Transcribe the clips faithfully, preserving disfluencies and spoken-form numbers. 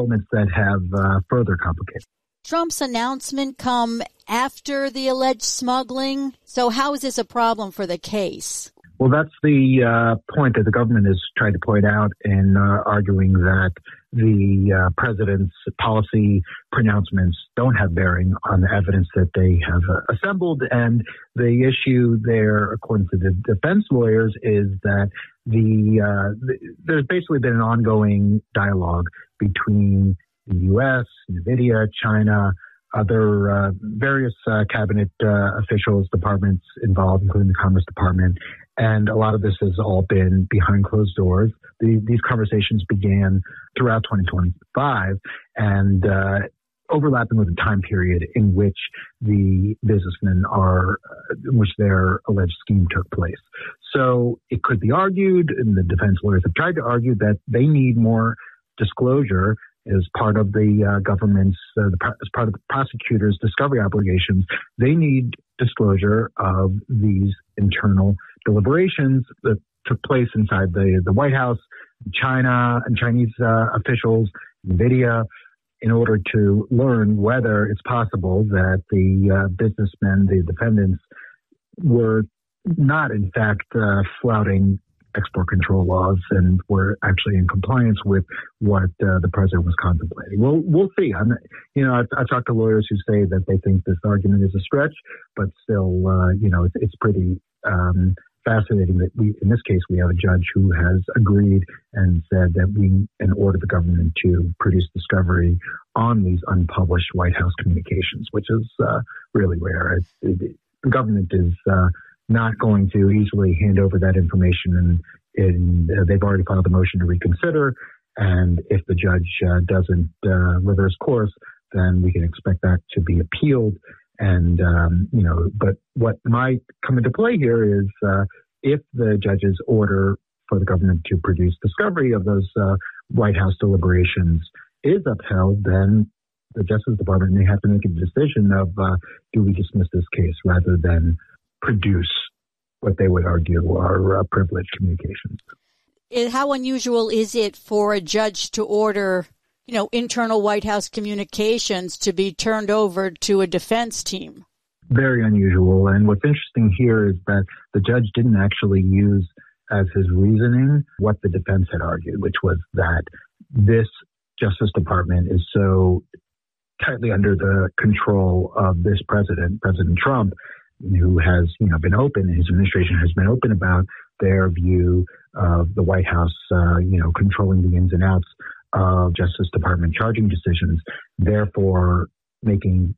elements that have uh, further complicated. Trump's announcement come after the alleged smuggling. So how is this a problem for the case? Well, that's the uh, point that the government has tried to point out in uh, arguing that the uh, president's policy pronouncements don't have bearing on the evidence that they have uh, assembled. And the issue there, according to the defense lawyers, is that the, uh, the there's basically been an ongoing dialogue between the U S, NVIDIA, China, other uh, various uh, cabinet uh, officials, departments involved, including the Commerce Department. And a lot of this has all been behind closed doors. The, these conversations began throughout twenty twenty-five and uh, overlapping with the time period in which the businessmen are, uh, in which their alleged scheme took place. So it could be argued, and the defense lawyers have tried to argue, that they need more disclosure as part of the uh, government's, uh, the, as part of the prosecutor's discovery obligations. They need disclosure of these internal deliberations that took place inside the, the White House, China and Chinese uh, officials, NVIDIA, in order to learn whether it's possible that the uh, businessmen, the defendants, were not, in fact, uh, flouting export control laws and were actually in compliance with what uh, the president was contemplating. Well, we'll see. I'm, you know, I've, I've talked to lawyers who say that they think this argument is a stretch, but still, uh, you know, it's, it's pretty um, fascinating that we, in this case, we have a judge who has agreed and said that we, and ordered the government to produce discovery on these unpublished White House communications, which is uh, really rare. It's, it, the government is uh, not going to easily hand over that information, and, and uh, they've already filed a motion to reconsider. And if the judge uh, doesn't uh, reverse course, then we can expect that to be appealed. And, um, you know, but what might come into play here is uh, if the judge's order for the government to produce discovery of those uh, White House deliberations is upheld, then the Justice Department may have to make a decision of uh, do we dismiss this case rather than produce what they would argue are uh, privileged communications. How unusual is it for a judge to order, you know, internal White House communications to be turned over to a defense team? Very unusual. And what's interesting here is that the judge didn't actually use as his reasoning what the defense had argued, which was that this Justice Department is so tightly under the control of this president, President Trump, who has, you know, been open, his administration has been open about their view of the White House, uh, you know, controlling the ins and outs of Justice Department charging decisions, therefore making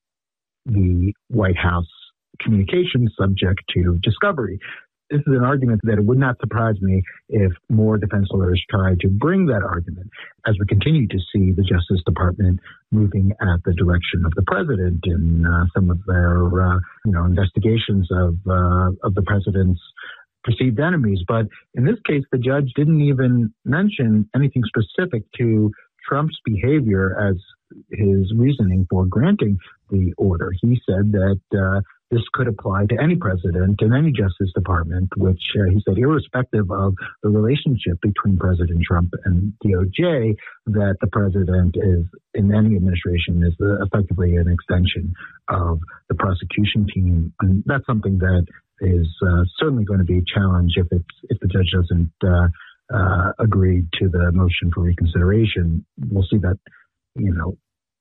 the White House communications subject to discovery. This is an argument that it would not surprise me if more defense lawyers tried to bring that argument as we continue to see the Justice Department moving at the direction of the president in uh, some of their, uh, you know, investigations of uh, of the president's perceived enemies. But in this case, the judge didn't even mention anything specific to Trump's behavior as his reasoning for granting the order. He said that uh, this could apply to any president in any Justice Department, which uh, he said, irrespective of the relationship between President Trump and D O J, that the president is, in any administration, is uh, effectively an extension of the prosecution team. And that's something that is uh, certainly going to be a challenge if it's if the judge doesn't uh, uh, agree to the motion for reconsideration. We'll see that, you know,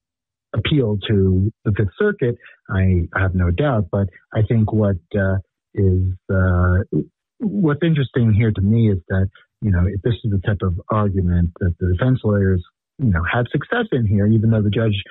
appeal to the Fifth Circuit, I, I have no doubt. But I think what uh, is uh, what's interesting here to me is that, you know, if this is the type of argument that the defense lawyers, you know, had success in here, even though the judge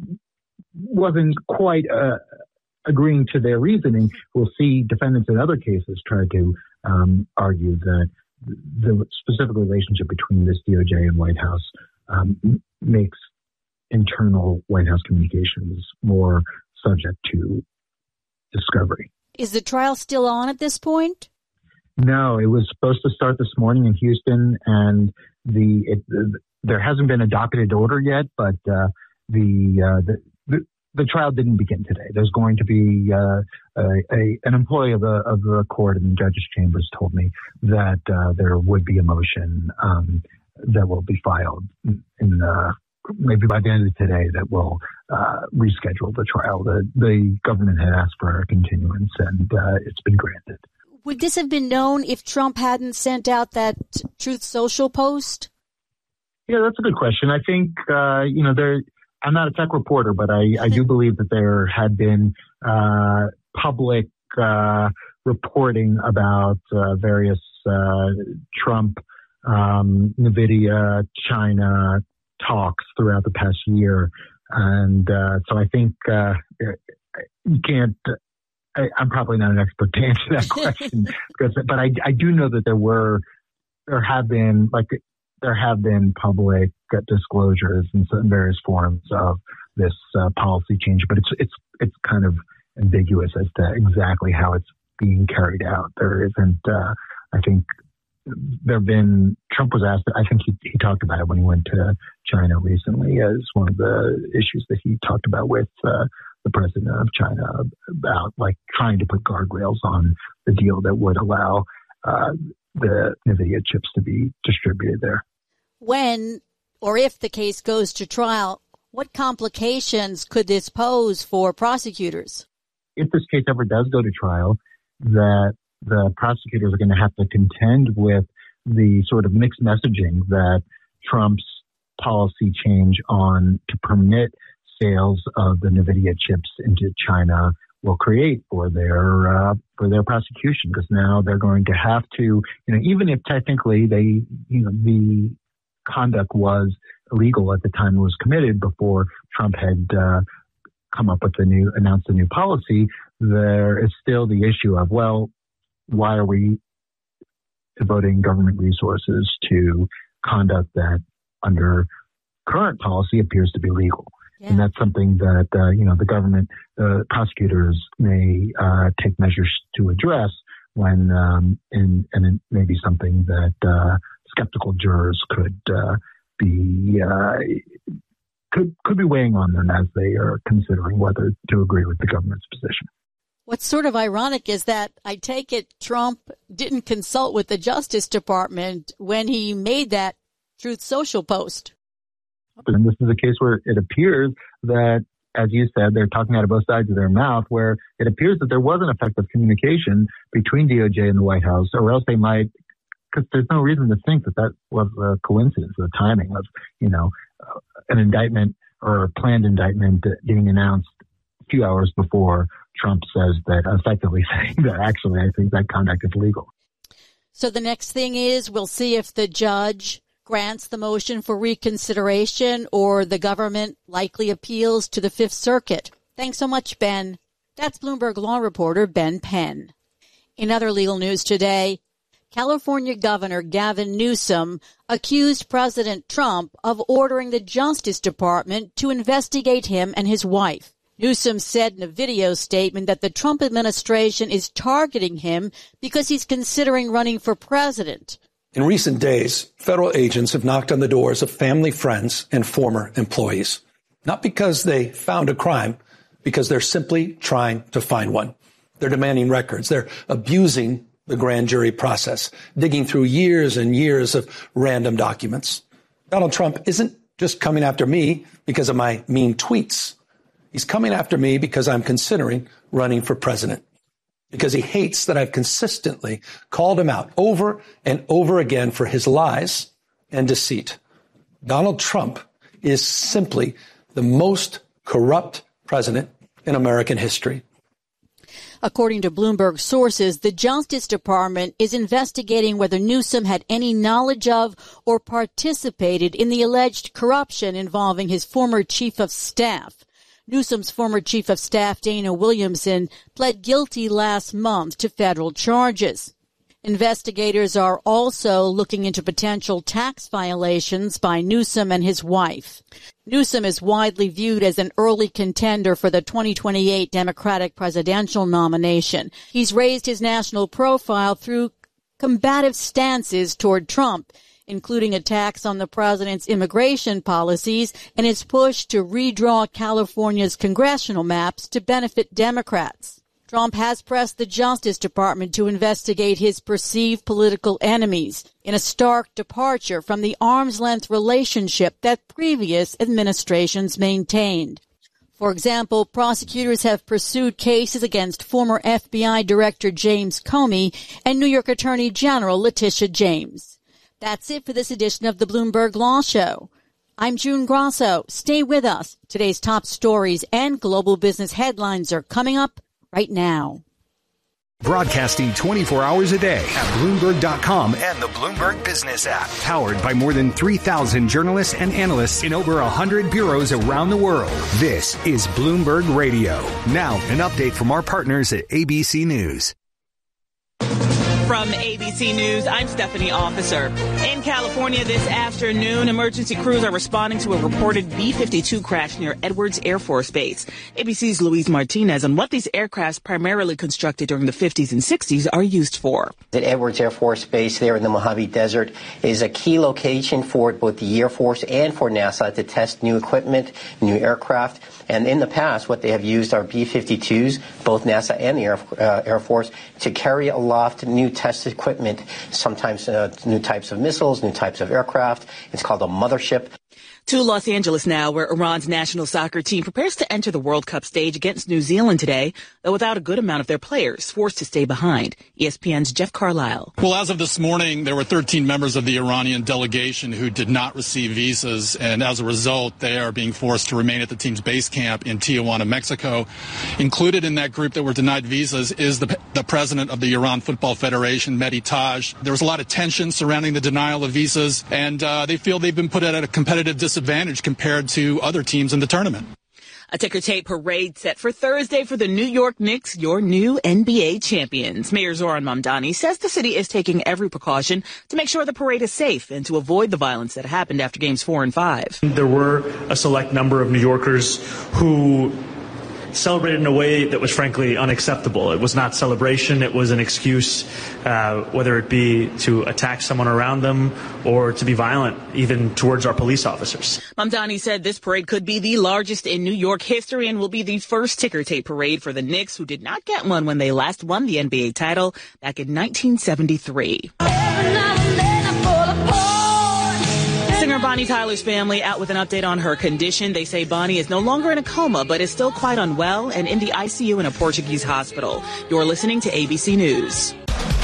wasn't quite uh, agreeing to their reasoning, we'll see defendants in other cases try to um, argue that the specific relationship between this D O J and White House um, makes internal White House communications more subject to discovery. Is the trial still on at this point? No, it was supposed to start this morning in Houston, and the, it, the there hasn't been a docketed order yet, but uh, the, uh, the the the trial didn't begin today. There's going to be uh, a, a an employee of the of the court in the judges' chambers told me that uh, there would be a motion um, that will be filed in the maybe by the end of today that we'll uh, reschedule the trial. The, the government had asked for a continuance, and uh, it's been granted. Would this have been known if Trump hadn't sent out that Truth Social post? Yeah, that's a good question. I think, uh, you know, there. I'm not a tech reporter, but I, I do believe that there had been uh, public uh, reporting about uh, various uh, Trump, um, NVIDIA, China talks throughout the past year. And uh, so I think uh, you can't, I, I'm probably not an expert to answer that question, because, but I, I do know that there were, there have been, like, there have been public disclosures in various forms of this uh, policy change, but it's it's it's kind of ambiguous as to exactly how it's being carried out. There isn't. Uh, I think there have been. Trump was asked. I think he he talked about it when he went to China recently as one of the issues that he talked about with uh, the president of China about, like, trying to put guardrails on the deal that would allow uh, the NVIDIA chips to be distributed there. When or if the case goes to trial, what complications could this pose for prosecutors? If this case ever does go to trial, that the prosecutors are going to have to contend with the sort of mixed messaging that Trump's policy change on to permit sales of the NVIDIA chips into China will create for their uh, for their prosecution, because now they're going to have to, you know, even if technically they, you know, the conduct was illegal at the time it was committed before Trump had uh, come up with the new, announced a new policy, there is still the issue of, well, why are we devoting government resources to conduct that under current policy appears to be legal? Yeah. And that's something that, uh, you know, the government, the uh, prosecutors may uh, take measures to address when, um, and, and it may be something that uh, skeptical jurors could uh, be uh, could could be weighing on them as they are considering whether to agree with the government's position. What's sort of ironic is that I take it Trump didn't consult with the Justice Department when he made that Truth Social post. And this is a case where it appears that, as you said, they're talking out of both sides of their mouth, where it appears that there was an effective communication between D O J and the White House, or else they might, because there's no reason to think that that was a coincidence, the timing of, you know, uh, an indictment or a planned indictment being announced a few hours before Trump says that, effectively saying that actually I think that conduct is legal. So the next thing is we'll see if the judge grants the motion for reconsideration or the government likely appeals to the Fifth Circuit. Thanks so much, Ben. That's Bloomberg Law reporter Ben Penn. In other legal news today, California Governor Gavin Newsom accused President Trump of ordering the Justice Department to investigate him and his wife. Newsom said in a video statement that the Trump administration is targeting him because he's considering running for president. In recent days, federal agents have knocked on the doors of family, friends, and former employees. Not because they found a crime, because they're simply trying to find one. They're demanding records. They're abusing the grand jury process, digging through years and years of random documents. Donald Trump isn't just coming after me because of my mean tweets. He's coming after me because I'm considering running for president, because he hates that I've consistently called him out over and over again for his lies and deceit. Donald Trump is simply the most corrupt president in American history. According to Bloomberg sources, the Justice Department is investigating whether Newsom had any knowledge of or participated in the alleged corruption involving his former chief of staff. Newsom's former chief of staff, Dana Williamson, pled guilty last month to federal charges. Investigators are also looking into potential tax violations by Newsom and his wife. Newsom is widely viewed as an early contender for the twenty twenty-eight Democratic presidential nomination. He's raised his national profile through combative stances toward Trump, including attacks on the president's immigration policies and his push to redraw California's congressional maps to benefit Democrats. Trump has pressed the Justice Department to investigate his perceived political enemies in a stark departure from the arm's-length relationship that previous administrations maintained. For example, prosecutors have pursued cases against former F B I Director James Comey and New York Attorney General Letitia James. That's it for this edition of the Bloomberg Law Show. I'm June Grosso. Stay with us. Today's top stories and global business headlines are coming up right now. Broadcasting twenty-four hours a day at Bloomberg dot com and the Bloomberg Business app. Powered by more than three thousand journalists and analysts in over one hundred bureaus around the world. This is Bloomberg Radio. Now, an update from our partners at A B C News. From A B C News, I'm Stephanie Officer. In California this afternoon, emergency crews are responding to a reported B fifty-two crash near Edwards Air Force Base. A B C's Luis Martinez on what these aircrafts, primarily constructed during the fifties and sixties, are used for. The Edwards Air Force Base there in the Mojave Desert is a key location for both the Air Force and for NASA to test new equipment, new aircraft. And in the past, what they have used are B fifty-twos, both NASA and the Air, uh, Air Force, to carry aloft new test equipment, sometimes uh, new types of missiles, new types of aircraft. It's called a mothership. To Los Angeles now, where Iran's national soccer team prepares to enter the World Cup stage against New Zealand today, though without a good amount of their players, forced to stay behind. E S P N's Jeff Carlisle. Well, as of this morning, there were thirteen members of the Iranian delegation who did not receive visas, and as a result, they are being forced to remain at the team's base camp in Tijuana, Mexico. Included in that group that were denied visas is the, the president of the Iran Football Federation, Mehdi Taj. There was a lot of tension surrounding the denial of visas, and uh, they feel they've been put at a competitive disadvantage advantage compared to other teams in the tournament. A ticker tape parade set for Thursday for the New York Knicks, your new N B A champions. Mayor Zoran Mamdani says the city is taking every precaution to make sure the parade is safe and to avoid the violence that happened after games four and five. There were a select number of New Yorkers who celebrated in a way that was frankly unacceptable. It was not celebration. It was an excuse, uh, whether it be to attack someone around them or to be violent, even towards our police officers. Mamdani said this parade could be the largest in New York history and will be the first ticker tape parade for the Knicks, who did not get one when they last won the N B A title back in nineteen seventy-three. Singer Bonnie Tyler's family out with an update on her condition. They say Bonnie is no longer in a coma, but is still quite unwell and in the I C U in a Portuguese hospital. You're listening to A B C News.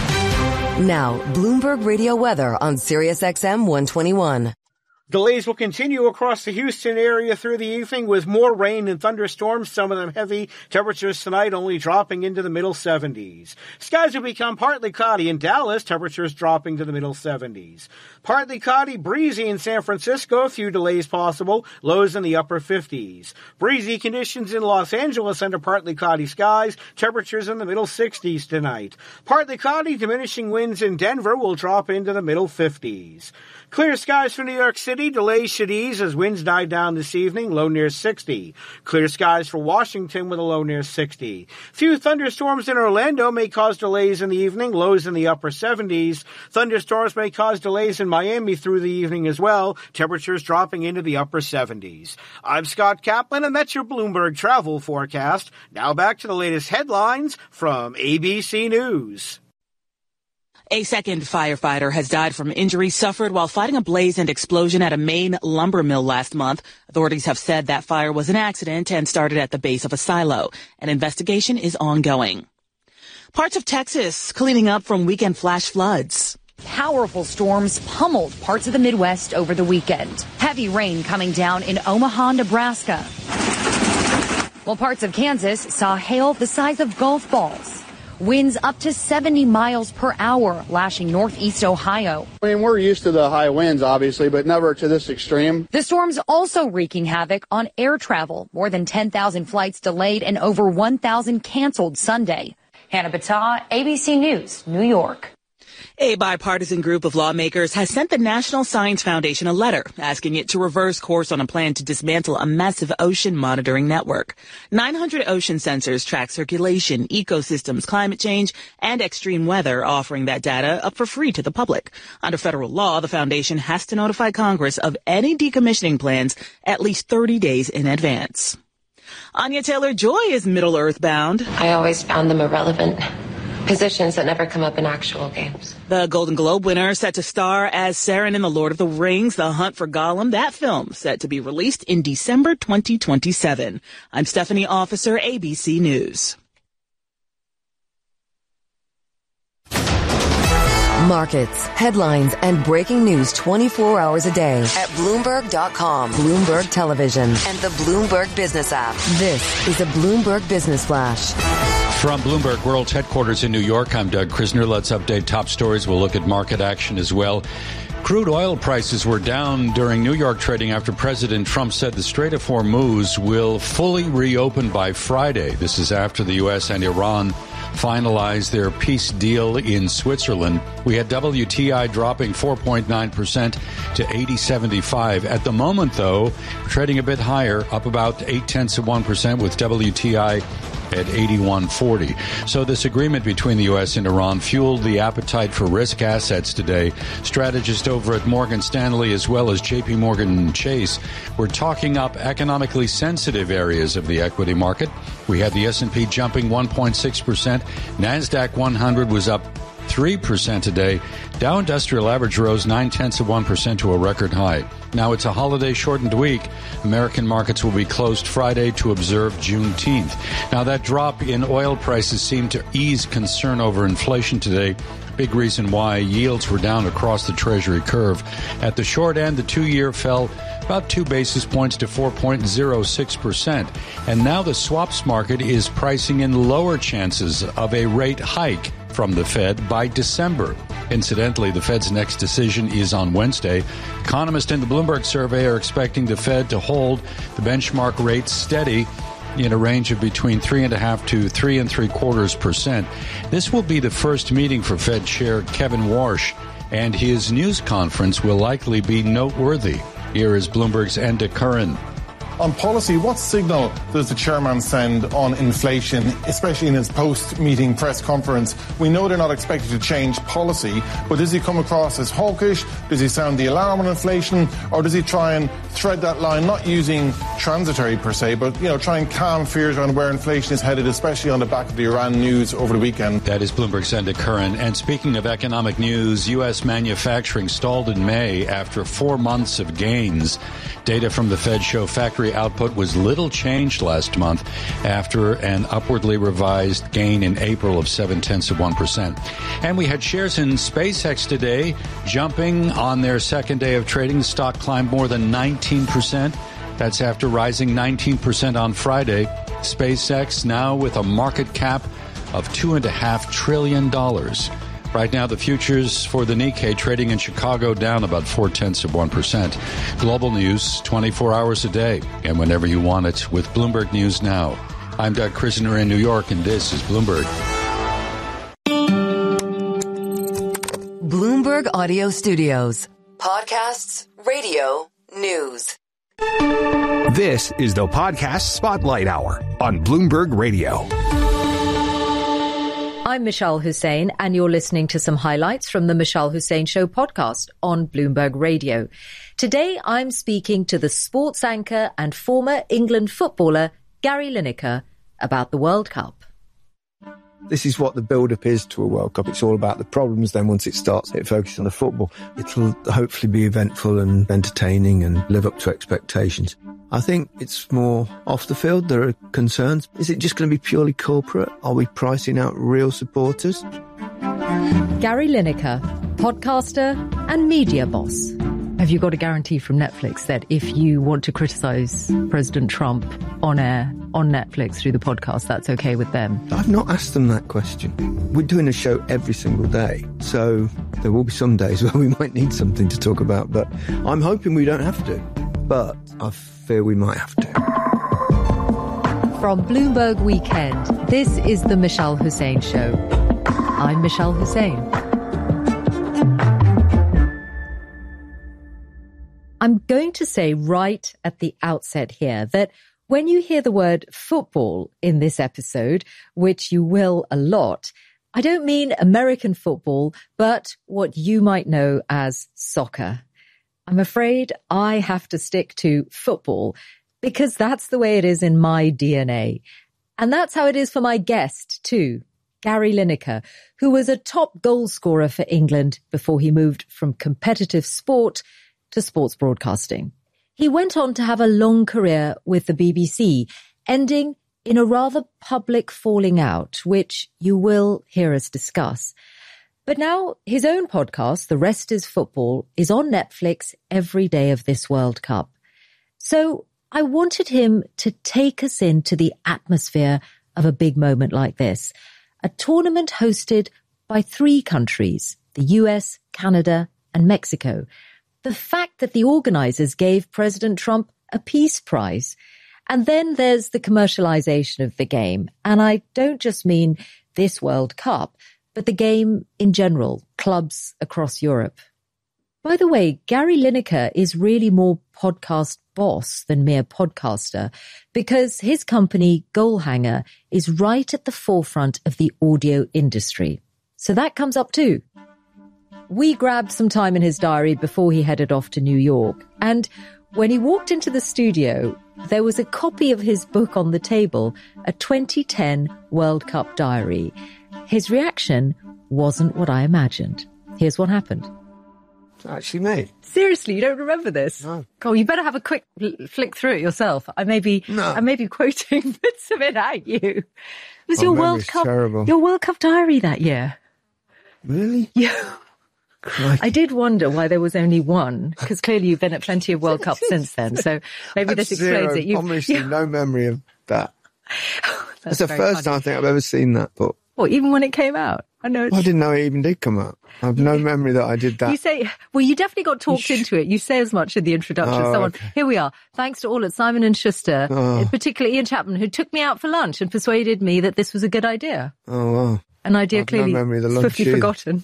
Now, Bloomberg Radio weather on Sirius X M one twenty-one. Delays will continue across the Houston area through the evening with more rain and thunderstorms, some of them heavy. Temperatures tonight only dropping into the middle seventies. Skies will become partly cloudy in Dallas, temperatures dropping to the middle seventies. Partly cloudy, breezy in San Francisco, a few delays possible, lows in the upper fifties. Breezy conditions in Los Angeles under partly cloudy skies, temperatures in the middle sixties tonight. Partly cloudy, diminishing winds in Denver will drop into the middle fifties. Clear skies for New York City. Delays should ease as winds die down this evening, low near sixty. Clear skies for Washington with a low near sixty. Few thunderstorms in Orlando may cause delays in the evening, lows in the upper seventies. Thunderstorms may cause delays in Miami through the evening as well, temperatures dropping into the upper seventies. I'm Scott Kaplan, and that's your Bloomberg travel forecast. Now back to the latest headlines from A B C News. A second firefighter has died from injuries suffered while fighting a blaze and explosion at a Maine lumber mill last month. Authorities have said that fire was an accident and started at the base of a silo. An investigation is ongoing. Parts of Texas cleaning up from weekend flash floods. Powerful storms pummeled parts of the Midwest over the weekend. Heavy rain coming down in Omaha, Nebraska. While parts of Kansas saw hail the size of golf balls. Winds up to seventy miles per hour, lashing northeast Ohio. I mean, we're used to the high winds, obviously, but never to this extreme. The storm's also wreaking havoc on air travel. More than ten thousand flights delayed and over one thousand canceled Sunday. Hannah Battah, A B C News, New York. A bipartisan group of lawmakers has sent the National Science Foundation a letter asking it to reverse course on a plan to dismantle a massive ocean monitoring network. nine hundred ocean sensors track circulation, ecosystems, climate change, and extreme weather, offering that data up for free to the public. Under federal law, the foundation has to notify Congress of any decommissioning plans at least thirty days in advance. Anya Taylor-Joy is Middle-earth bound. I always found them irrelevant. Positions that never come up in actual games. The Golden Globe winner set to star as Sauron in The Lord of the Rings, The Hunt for Gollum. That film set to be released in December twenty twenty-seven. I'm Stephanie Officer, A B C News. Markets, headlines, and breaking news twenty-four hours a day at Bloomberg dot com, Bloomberg Television, and the Bloomberg Business app. This is a Bloomberg Business Flash. From Bloomberg World's headquarters in New York, I'm Doug Krisner. Let's update top stories. We'll look at market action as well. Crude oil prices were down during New York trading after President Trump said the Strait of Hormuz will fully reopen by Friday. This is after the U S and Iran finalized their peace deal in Switzerland. We had W T I dropping four point nine percent to eighty seventy-five. At the moment, though, we're trading a bit higher, up about eight tenths of one percent with W T I at eighty-one forty. So this agreement between the U S and Iran fueled the appetite for risk assets today. Strategists over at Morgan Stanley as well as J P Morgan Chase were talking up economically sensitive areas of the equity market. We had the S and P jumping one point six percent. NASDAQ one hundred was up three percent today. Dow Industrial Average rose nine tenths of one percent to a record high. Now it's a holiday-shortened week. American markets will be closed Friday to observe Juneteenth. Now that drop in oil prices seemed to ease concern over inflation today. Big reason why yields were down across the Treasury curve. At the short end, the two-year fell about two basis points to four point oh six percent. And now the swaps market is pricing in lower chances of a rate hike from the Fed by December. Incidentally, the Fed's next decision is on Wednesday. Economists in the Bloomberg survey are expecting the Fed to hold the benchmark rate steady in a range of between three and a half to three and three quarters percent. This will be the first meeting for Fed Chair Kevin Warsh, and his news conference will likely be noteworthy. Here is Bloomberg's Enda Curran. On policy, what signal does the chairman send on inflation, especially in his post-meeting press conference? We know they're not expected to change policy, but does he come across as hawkish? Does he sound the alarm on inflation? Or does he try and thread that line, not using transitory per se, but, you know, try and calm fears around where inflation is headed, especially on the back of the Iran news over the weekend? That is Bloomberg's Enda Curran. And speaking of economic news, U S manufacturing stalled in May after four months of gains. Data from the Fed show factory output was little changed last month after an upwardly revised gain in April of seven tenths of one percent. And we had shares in SpaceX today jumping on their second day of trading. The stock climbed more than nineteen percent. That's after rising nineteen percent on Friday. SpaceX now with a market cap of two and a half trillion dollars. Right now, the futures for the Nikkei trading in Chicago down about four tenths of one percent. Global news twenty-four hours a day and whenever you want it with Bloomberg News Now. I'm Doug Krisner in New York, and this is Bloomberg. Bloomberg Audio Studios. Podcasts, radio, news. This is the Podcast Spotlight Hour on Bloomberg Radio. I'm Michelle Hussein, and you're listening to some highlights from the Michelle Hussein Show podcast on Bloomberg Radio. Today, I'm speaking to the sports anchor and former England footballer Gary Lineker about the World Cup. This is what the build-up is to a World Cup. It's all about the problems. Then once it starts, it focuses on the football. It'll hopefully be eventful and entertaining and live up to expectations. I think it's more off the field. There are concerns. Is it just going to be purely corporate? Are we pricing out real supporters? Gary Lineker, podcaster and media boss. Have you got a guarantee from Netflix that if you want to criticize President Trump on air, on Netflix through the podcast, that's okay with them? I've not asked them that question. We're doing a show every single day, so there will be some days where we might need something to talk about, but I'm hoping we don't have to. But I fear we might have to. From Bloomberg Weekend, this is the Michelle Hussein Show. I'm Michelle Hussein. I'm going to say right at the outset here that when you hear the word football in this episode, which you will a lot, I don't mean American football, but what you might know as soccer. I'm afraid I have to stick to football because that's the way it is in my D N A. And that's how it is for my guest too, Gary Lineker, who was a top goal scorer for England before he moved from competitive sport to sports broadcasting. He went on to have a long career with the B B C, ending in a rather public falling out, which you will hear us discuss. But now his own podcast, The Rest is Football, is on Netflix every day of this World Cup. So I wanted him to take us into the atmosphere of a big moment like this, a tournament hosted by three countries, the U S, Canada, and Mexico. The fact that the organizers gave President Trump a peace prize. And then there's the commercialization of the game. And I don't just mean this World Cup, but the game in general, clubs across Europe. By the way, Gary Lineker is really more podcast boss than mere podcaster, because his company, Goalhanger, is right at the forefront of the audio industry. So that comes up too. We grabbed some time in his diary before he headed off to New York. And when he walked into the studio, there was a copy of his book on the table, a twenty ten World Cup diary. His reaction wasn't what I imagined. Here's what happened. It's actually me. Seriously, you don't remember this? No. Cole, you better have a quick l- flick through it yourself. I may be, no. I may be quoting bits of it at you. It was My your World memory's Cup, terrible. your World Cup diary that year. Really? Yeah. Crikey. I did wonder why there was only one, because clearly you've been at plenty of World Cups since then. So maybe this explains Zero, it. You've, Obviously, you, no memory of that. That's It's the very first funny. time I think I've ever seen that book. What, even when it came out? I know. It's, I didn't know it even did come out. I have no memory that I did that. You say, well, you definitely got talked into it. You say as much in the introduction. Oh, Someone, okay. here we are. Thanks to all at Simon and Schuster, Oh. particularly Ian Chapman, who took me out for lunch and persuaded me that this was a good idea. Oh, wow. An idea I've no clearly memory of the lunch swiftly either. forgotten.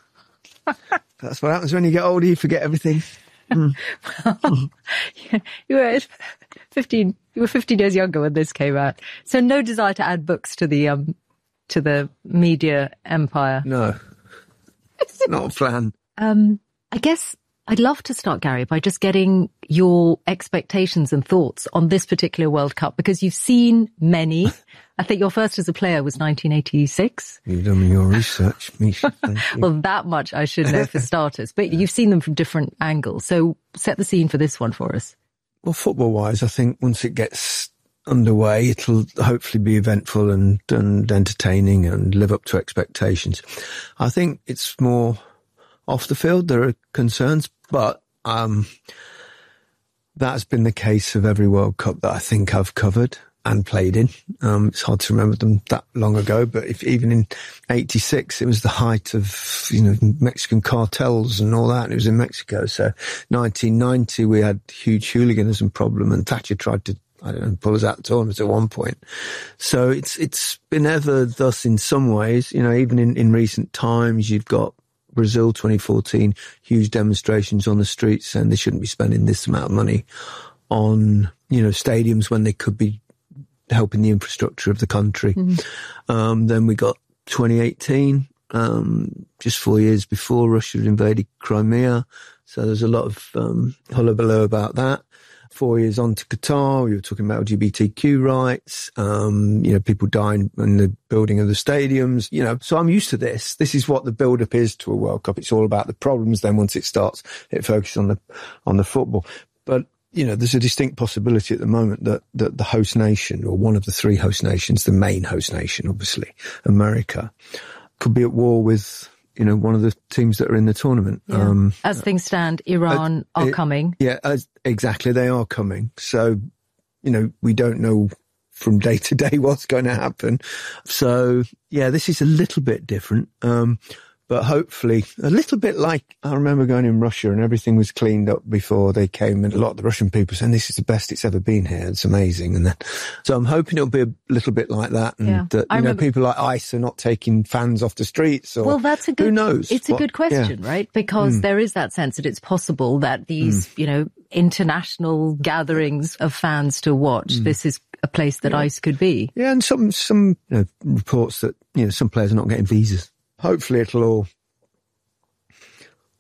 That's what happens when you get older, you forget everything. Mm. You were fifteen. You were fifteen years younger when this came out. So no desire to add books to the um to the media empire. No. Not a plan. Um, I guess I'd love to start, Gary, by just getting your expectations and thoughts on this particular World Cup, because you've seen many. I think your first as a player was nineteen eighty-six. You've done your research, Misha. Thank you. Well, that much I should know for starters, but you've seen them from different angles. So set the scene for this one for us. Well, football-wise, I think once it gets underway, it'll hopefully be eventful and, and entertaining and live up to expectations. I think it's more off the field. There are concerns, but um, that's been the case of every World Cup that I think I've covered and played in. Um, it's hard to remember them that long ago, but if even in eighty-six, it was the height of, you know, Mexican cartels and all that, and it was in Mexico. So nineteen ninety, we had huge hooliganism problem, and Thatcher tried to, I don't know, pull us out of the tournament at one point. So it's, it's been ever thus in some ways. You know, even in, in recent times, you've got Brazil twenty fourteen, huge demonstrations on the streets saying they shouldn't be spending this amount of money on, you know, stadiums when they could be helping the infrastructure of the country. Mm-hmm. Um, then we got twenty eighteen, um, just four years before Russia had invaded Crimea. So there's a lot of um, hullabaloo about that. Four years on to Qatar, we were talking about L G B T Q rights, um, you know, people dying in the building of the stadiums, you know. So I'm used to this. This is what the build-up is to a World Cup. It's all about the problems. Then once it starts, it focuses on the on the football. But you know, there's a distinct possibility at the moment that, that the host nation, or one of the three host nations, the main host nation, obviously, America, could be at war with, you know, one of the teams that are in the tournament. Yeah. Um, As things stand, Iran uh, are it, coming. Yeah, as, exactly. They are coming. So, you know, we don't know from day to day what's going to happen. So, yeah, this is a little bit different. Um, But hopefully, a little bit like, I remember going in Russia and everything was cleaned up before they came, and a lot of the Russian people saying, this is the best it's ever been here. It's amazing. And then, so I'm hoping it'll be a little bit like that. And Yeah. that, I you know, remember- people like ICE are not taking fans off the streets, or Well, that's a good, who knows? It's a what- good question, yeah. right? Because Mm. there is that sense that it's possible that these, Mm. you know, international gatherings of fans to watch, Mm. this is a place that Yeah. ICE could be. Yeah. And some, some you know, reports that, you know, some players are not getting visas. Hopefully it'll all,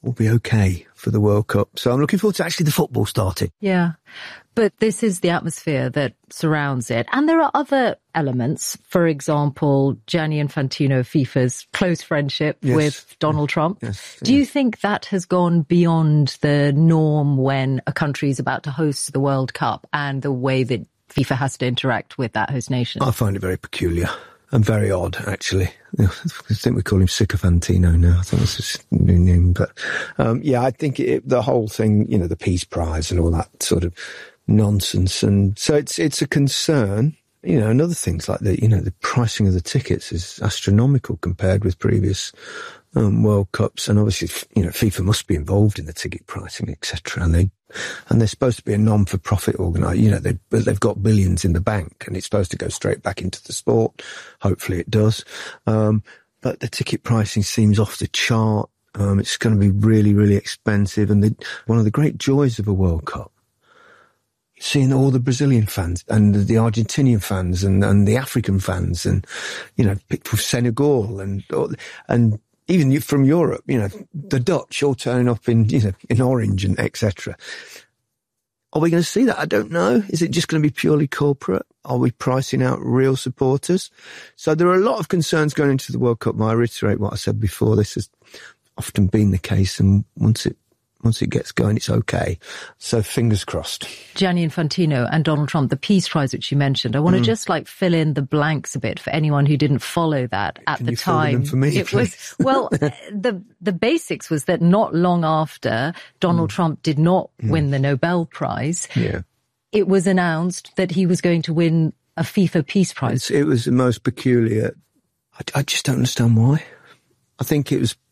will be okay for the World Cup. So I'm looking forward to actually the football starting. Yeah. But this is the atmosphere that surrounds it. And there are other elements. For example, Gianni Infantino, FIFA's close friendship yes. with Donald Trump. Yes. Do you think that has gone beyond the norm when a country is about to host the World Cup and the way that FIFA has to interact with that host nation? I find it very peculiar. And very odd, actually. I think we call him Sycophantino now. I think that's his new name. But, um, yeah, I think it, the whole thing, you know, the Peace Prize and all that sort of nonsense. And so it's, it's a concern. You know, and other things like the, you know, the pricing of the tickets is astronomical compared with previous um, World Cups. And obviously, you know, FIFA must be involved in the ticket pricing, et cetera. And they, and they're supposed to be a non-for-profit organisation. You know, they, they've got billions in the bank and it's supposed to go straight back into the sport. Hopefully it does. Um, but the ticket pricing seems off the chart. Um, it's going to be really, really expensive. And the, one of the great joys of a World Cup, seeing all the Brazilian fans and the Argentinian fans and, and the African fans and, you know, people from Senegal and, and even from Europe, you know, the Dutch all turning up in, you know, in orange and et cetera. Are we going to see that? I don't know. Is it just going to be purely corporate? Are we pricing out real supporters? So there are a lot of concerns going into the World Cup. I reiterate what I said before. This has often been the case. And once it Once it gets going, it's okay. So fingers crossed. Gianni Infantino and Donald Trump, the Peace Prize, which you mentioned. I want mm. to just like fill in the blanks a bit for anyone who didn't follow that at Can the you time. Fill them in for me, it please? was well, the the basics was that not long after Donald mm. Trump did not mm. win the Nobel Prize, yeah. it was announced that he was going to win a FIFA Peace Prize. It's, it was the most peculiar. I, I just don't understand why. I think it was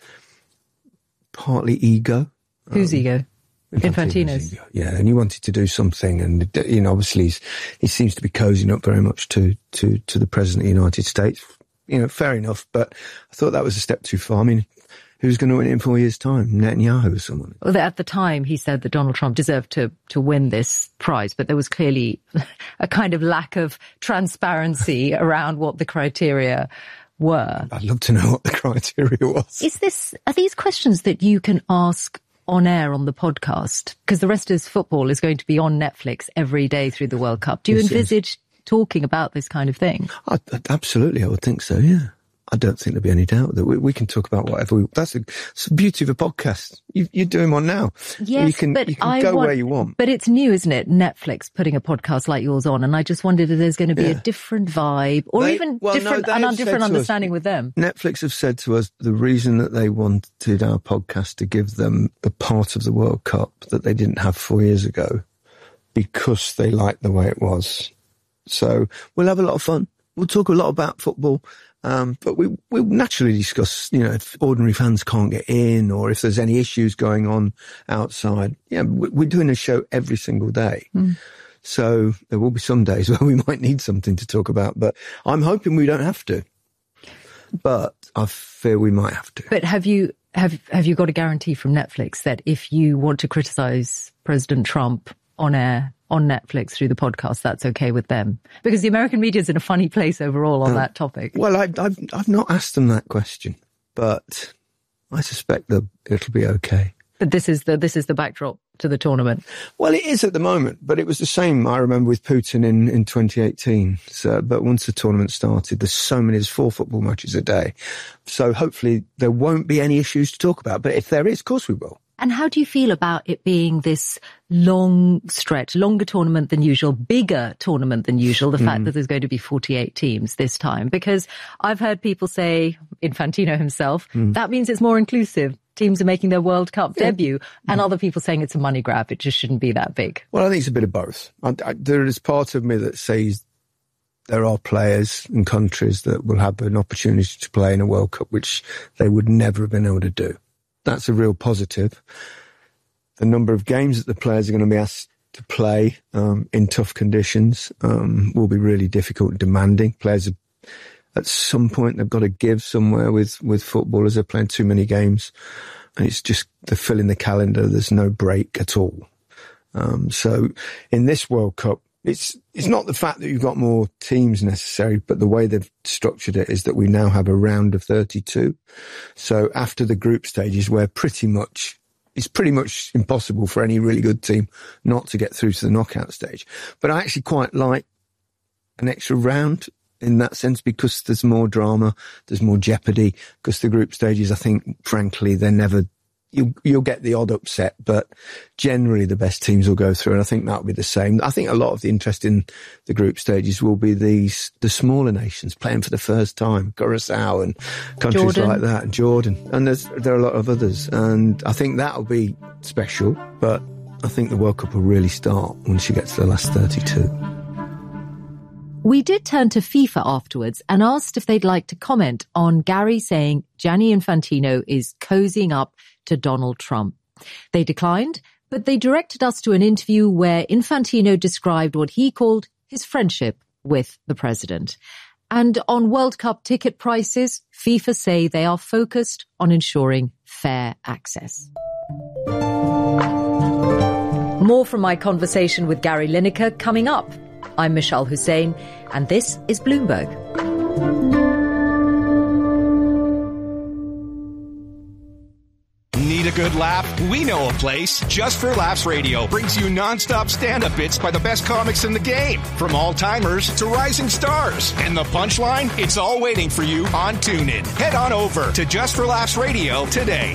partly ego. Whose um, ego? Infantino's. Ego. Yeah, and he wanted to do something, and you know, obviously, he's, he seems to be cozying up very much to to to the President of the United States. You know, fair enough, but I thought that was a step too far. I mean, who's going to win it in four years' time? Netanyahu or someone? Well, at the time, he said that Donald Trump deserved to to win this prize, but there was clearly a kind of lack of transparency around what the criteria were. I'd love to know what the criteria was. Is this are these questions that you can ask on air on the podcast? Because the rest of football is going to be on Netflix every day through the World Cup. Do you yes, envisage yes. talking about this kind of thing? I, absolutely, I would think so, yeah. I don't think there'll be any doubt that we, we can talk about whatever we... That's, a, that's the beauty of a podcast. You, you're doing one now. Yes, you can, but you can I go want, where you want. But it's new, isn't it? Netflix putting a podcast like yours on, and I just wondered if there's going to be yeah. a different vibe or they, even well, different, no, an a different understanding us, with them. Netflix have said to us the reason that they wanted our podcast to give them a part of the World Cup that they didn't have four years ago because they liked the way it was. So we'll have a lot of fun. We'll talk a lot about football. Um, but we, we'll naturally discuss, you know, if ordinary fans can't get in or if there's any issues going on outside. Yeah, we're doing a show every single day. Mm. So there will be some days where we might need something to talk about, but I'm hoping we don't have to. But I fear we might have to. But have you, have, have you got a guarantee from Netflix that if you want to criticize President Trump on air, on Netflix through the podcast, that's okay with them? Because the American media is in a funny place overall on uh, that topic. Well, I, I've, I've not asked them that question, but I suspect that it'll be okay. But this is the, this is the backdrop to the tournament. Well, it is at the moment, but it was the same, I remember, with Putin in, in twenty eighteen. So, but once the tournament started, there's so many, there's four football matches a day. So hopefully there won't be any issues to talk about. But if there is, of course we will. And how do you feel about it being this long stretch, longer tournament than usual, bigger tournament than usual, the mm. fact that there's going to be forty-eight teams this time? Because I've heard people say, Infantino himself, mm. that means it's more inclusive. Teams are making their World Cup yeah. debut, and mm. other people saying it's a money grab. It just shouldn't be that big. Well, I think it's a bit of both. I, I, there is part of me that says there are players and countries that will have an opportunity to play in a World Cup, which they would never have been able to do. That's a real positive. The number of games that the players are going to be asked to play um, in tough conditions um, will be really difficult and demanding. Players, are, at some point, they've got to give somewhere with, with footballers. They're playing too many games. And it's just, they're filling the calendar. There's no break at all. Um, so in this World Cup, It's it's not the fact that you've got more teams necessary, but the way they've structured it is that we now have a round of thirty-two. So after the group stages, where pretty much it's pretty much impossible for any really good team not to get through to the knockout stage. But I actually quite like an extra round in that sense, because there's more drama, there's more jeopardy, because the group stages, I think, frankly, they're never, you'll, you'll get the odd upset, but generally the best teams will go through, and I think that'll be the same. I think a lot of the interest in the group stages will be these, the smaller nations playing for the first time, Curacao and countries Jordan. like that, and Jordan, and there's, there are a lot of others, and I think that'll be special, but I think the World Cup will really start once you get to the last thirty-two. We did turn to FIFA afterwards and asked if they'd like to comment on Gary saying Gianni Infantino is cozying up to Donald Trump. They declined, but they directed us to an interview where Infantino described what he called his friendship with the president. And on World Cup ticket prices, FIFA say they are focused on ensuring fair access. More from my conversation with Gary Lineker coming up. I'm Michelle Hussein, and this is Bloomberg. Need a good laugh? We know a place. Just for Laughs Radio brings you nonstop stand-up bits by the best comics in the game, from all-timers to rising stars. And the punchline? It's all waiting for you on TuneIn. Head on over to Just for Laughs Radio today.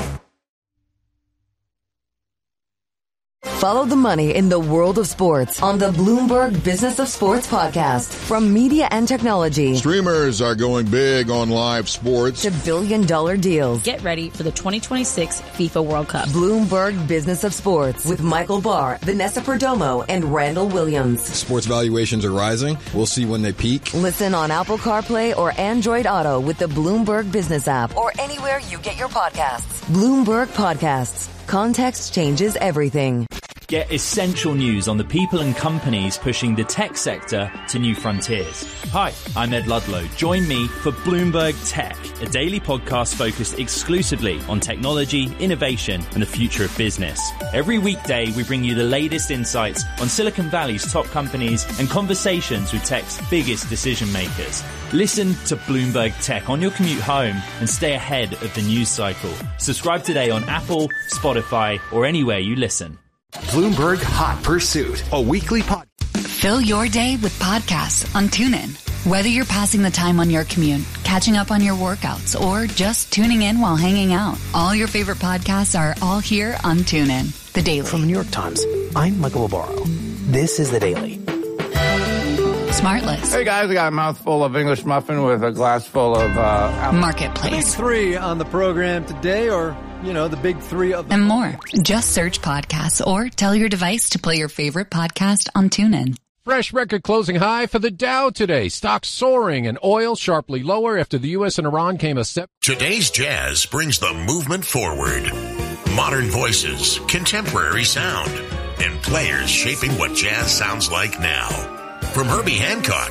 Follow the money in the world of sports on the Bloomberg Business of Sports podcast. From media and technology, streamers are going big on live sports, to billion-dollar deals. Get ready for the twenty twenty-six FIFA World Cup. Bloomberg Business of Sports with Michael Barr, Vanessa Perdomo, and Randall Williams. Sports valuations are rising. We'll see when they peak. Listen on Apple CarPlay or Android Auto with the Bloomberg Business app, or anywhere you get your podcasts. Bloomberg Podcasts. Context changes everything. Get essential news on the people and companies pushing the tech sector to new frontiers. Hi, I'm Ed Ludlow. Join me for Bloomberg Tech, a daily podcast focused exclusively on technology, innovation, and the future of business. Every weekday, we bring you the latest insights on Silicon Valley's top companies and conversations with tech's biggest decision makers. Listen to Bloomberg Tech on your commute home and stay ahead of the news cycle. Subscribe today on Apple, Spotify, or anywhere you listen. Bloomberg Hot Pursuit, a weekly podcast. Fill your day with podcasts on TuneIn. Whether you're passing the time on your commute, catching up on your workouts, or just tuning in while hanging out, all your favorite podcasts are all here on TuneIn. The Daily. From the New York Times, I'm Michael Barbaro. This is The Daily. Smartless. Hey guys, I got a mouthful of English muffin with a glass full of uh, Marketplace. Big three on the program today, or, you know, the big three of the and more. Just search podcasts or tell your device to play your favorite podcast on TuneIn. Fresh record closing high for the Dow today. Stocks soaring and oil sharply lower after the U S and Iran came a step. Today's Jazz brings the movement forward. Modern voices, contemporary sound, and players shaping what jazz sounds like now. From Herbie Hancock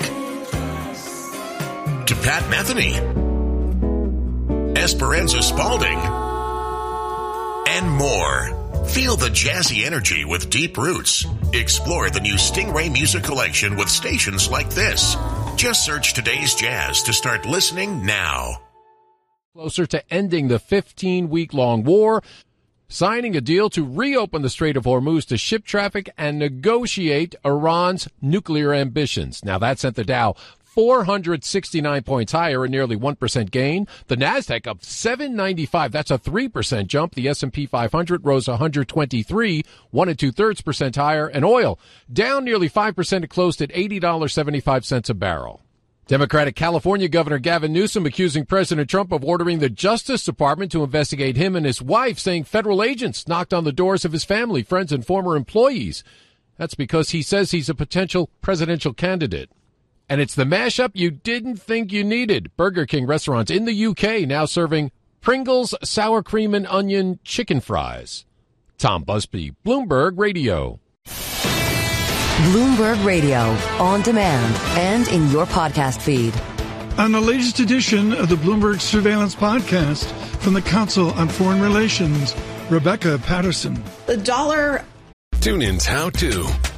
to Pat Metheny, Esperanza Spalding, and more. Feel the jazzy energy with deep roots. Explore the new Stingray Music Collection with stations like this. Just search Today's Jazz to start listening now. Closer to ending the fifteen-week-long war, signing a deal to reopen the Strait of Hormuz to ship traffic and negotiate Iran's nuclear ambitions. Now that sent the Dow four hundred sixty-nine points higher, a nearly one percent gain. The Nasdaq up seven ninety-five. That's a three percent jump. The S and P five hundred rose one hundred twenty-three, one and two-thirds percent higher. And oil down nearly five percent. It closed at eighty dollars and seventy-five cents a barrel. Democratic California Governor Gavin Newsom accusing President Trump of ordering the Justice Department to investigate him and his wife, saying federal agents knocked on the doors of his family, friends, and former employees. That's because he says he's a potential presidential candidate. And it's the mashup you didn't think you needed. Burger King restaurants in the U K now serving Pringles sour cream and onion chicken fries. Tom Busby, Bloomberg Radio. Bloomberg Radio, on demand and in your podcast feed. On the latest edition of the Bloomberg Surveillance Podcast from the Council on Foreign Relations, Rebecca Patterson. The dollar. TuneIn's How To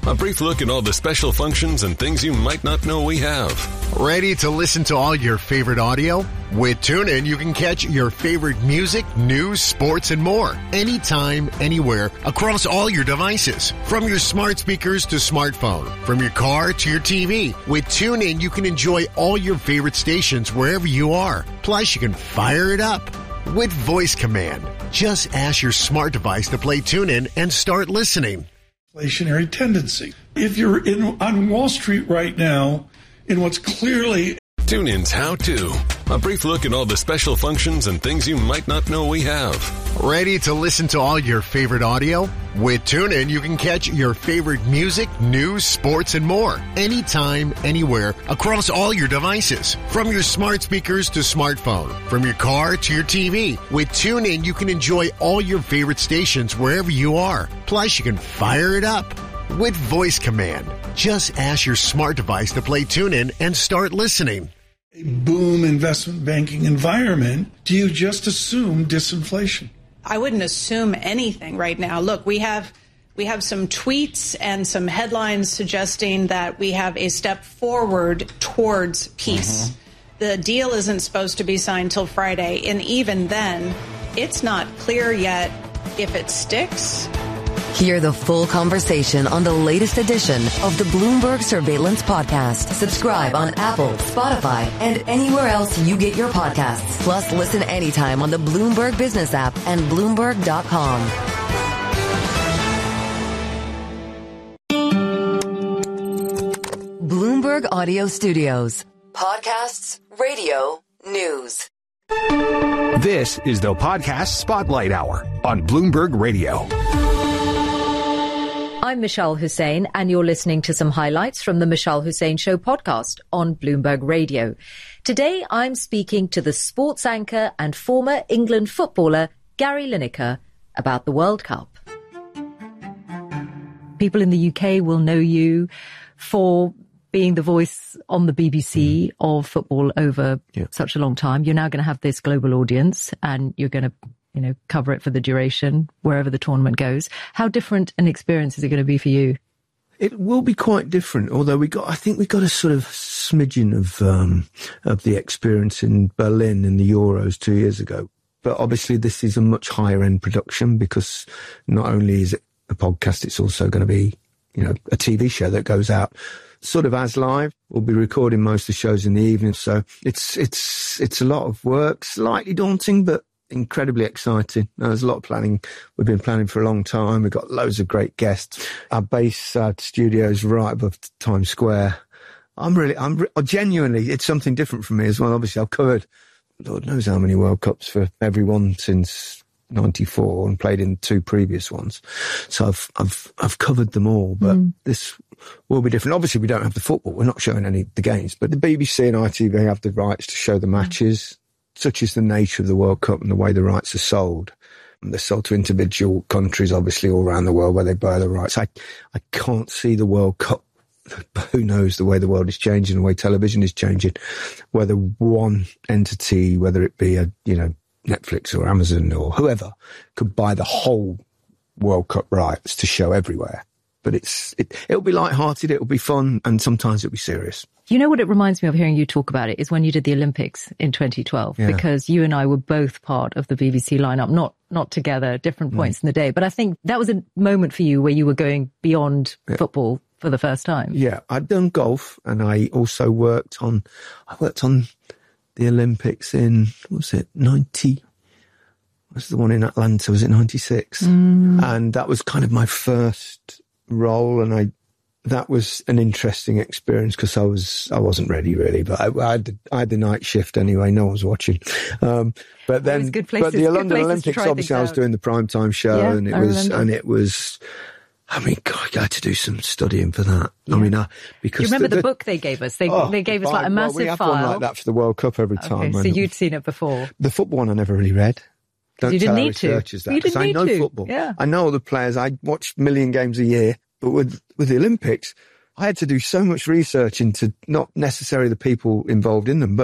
A brief look at all the special functions and things you might not know we have. Ready to listen to all your favorite audio? With TuneIn, you can catch your favorite music, news, sports, and more. Anytime, anywhere, across all your devices. From your smart speakers to smartphone. From your car to your T V. With TuneIn, you can enjoy all your favorite stations wherever you are. Plus, you can fire it up with voice command. Just ask your smart device to play TuneIn and start listening. Inflationary tendency. If you're in on Wall Street right now, in what's clearly TuneIn's How To. A brief look at all the special functions and things you might not know we have. Ready to listen to all your favorite audio? With TuneIn, you can catch your favorite music, news, sports, and more. Anytime, anywhere, across all your devices. From your smart speakers to smartphone. From your car to your T V. With TuneIn, you can enjoy all your favorite stations wherever you are. Plus, you can fire it up with voice command. Just ask your smart device to play TuneIn and start listening. A boom investment banking environment, do you just assume disinflation? I wouldn't assume anything right now. Look, we have we have some tweets and some headlines suggesting that we have a step forward towards peace. Mm-hmm. The deal isn't supposed to be signed till Friday, and even then, it's not clear yet if it sticks. Hear the full conversation on the latest edition of the Bloomberg Surveillance Podcast. Subscribe on Apple, Spotify, and anywhere else you get your podcasts. Plus, listen anytime on the Bloomberg Business app and Bloomberg dot com. Bloomberg Audio Studios. Podcasts, radio, news. This is the Podcast Spotlight Hour on Bloomberg Radio. I'm Michelle Hussein, and you're listening to some highlights from the Michelle Hussein Show podcast on Bloomberg Radio. Today, I'm speaking to the sports anchor and former England footballer Gary Lineker about the World Cup. People in the U K will know you for being the voice on the B B C of football over yeah. such a long time. You're now going to have this global audience, and you're going to you know, cover it for the duration, wherever the tournament goes. How different an experience is it going to be for you? It will be quite different, although we got, I think we got a sort of smidgen of, um, of the experience in Berlin in the Euros two years ago. But obviously this is a much higher end production because not only is it a podcast, it's also going to be, you know, a T V show that goes out sort of as live. We'll be recording most of the shows in the evening. So it's, it's, it's a lot of work, slightly daunting, but incredibly exciting. There's a lot of planning. We've been planning for a long time. We've got loads of great guests. Our base uh, studio is right above Times Square. I'm really, I'm re- genuinely, it's something different for me as well. Obviously, I've covered, Lord knows how many World Cups for everyone since ninety-four and played in two previous ones. So I've, I've, I've covered them all, but mm. this will be different. Obviously, we don't have the football. We're not showing any of the games, but the B B C and I T V have the rights to show the matches. Mm. Such is the nature of the World Cup and the way the rights are sold. And they're sold to individual countries, obviously, all around the world where they buy the rights. I, I can't see the World Cup. Who knows the way the world is changing, the way television is changing, whether one entity, whether it be a, you know, Netflix or Amazon or whoever, could buy the whole World Cup rights to show everywhere. But it's, it, it'll be lighthearted, it'll be fun, and sometimes it'll be serious. You know what it reminds me of hearing you talk about it is when you did the Olympics in twenty twelve, yeah. because you and I were both part of the B B C lineup, not not together, different points mm. in the day. But I think that was a moment for you where you were going beyond yeah. football for the first time. Yeah, I'd done golf, and I also worked on, I worked on the Olympics in, what was it, ninety, was the one in Atlanta, was it ninety-six? Mm. And that was kind of my first role, and I, that was an interesting experience because I was, I wasn't ready really, but I, I, had the, I had the night shift anyway. No one was watching. Um, but then, good places, but the London Olympics, obviously I was out. doing the primetime show yeah, and it I was, remember. and it was, I mean, God, I had to do some studying for that. Yeah. I mean, uh, because. Do you remember the, the, the book they gave us? They, oh, they gave us fine. like a massive well, we have file. one like that for the World Cup every time. Okay, so you'd seen it before. The football one I never really read. Don't you didn't tell need our researchers to. that, You didn't I need know to. football. Yeah. I know all the players. I watch a million games a year, but with, with the Olympics, I had to do so much research into not necessarily the people involved in them, but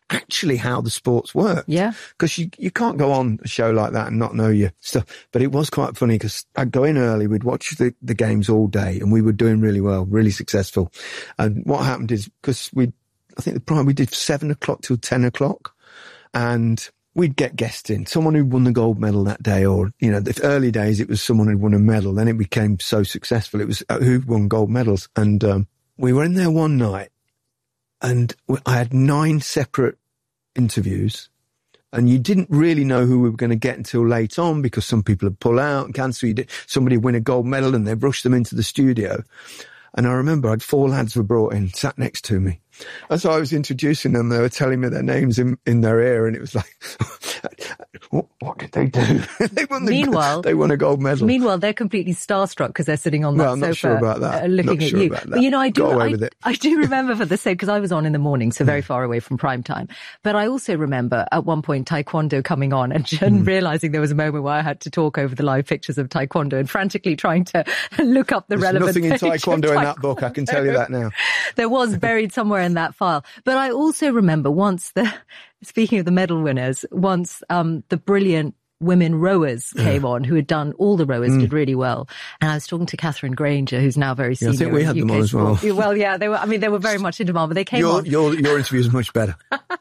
actually how the sports work. Yeah. Because you, you can't go on a show like that and not know your stuff. But it was quite funny because I'd go in early, we'd watch the, the games all day, and we were doing really well, really successful. And what happened is, because we, I think the prime, we did seven o'clock till ten o'clock, and we'd get guests in, someone who won the gold medal that day, or, you know, the early days it was someone who won a medal. Then it became so successful. It was uh, who won gold medals. And um, we were in there one night, and I had nine separate interviews, and you didn't really know who we were going to get until late on, because some people had pulled out and cancelled. You did, somebody win a gold medal and they rushed them into the studio. And I remember I had four lads were brought in, sat next to me. And so I was introducing them. They were telling me their names in, in their ear, and it was like, what, what did they do? they won the, Meanwhile, they won a gold medal. Meanwhile, they're completely starstruck because they're sitting on that well, I'm sofa, not sure about that. Uh, looking not at sure you. About that. But you know, I do. Got away I, with it. I do remember for the sake, because I was on in the morning, so very far away from prime time. But I also remember at one point Taekwondo coming on, and, and mm. realizing there was a moment where I had to talk over the live pictures of Taekwondo and frantically trying to look up the There's relevant. Nothing in Taekwondo in taekwondo. that book. I can tell you that now. There was buried somewhere in that file. But I also remember once the, speaking of the medal winners, once um, the brilliant women rowers came yeah. on, who had done, all the rowers mm. did really well. And I was talking to Catherine Granger, who's now very senior. Yeah, I think we had them on as well. Well, yeah, they were, I mean, they were very much in demand, but they came your, on. Your, your interview was much better.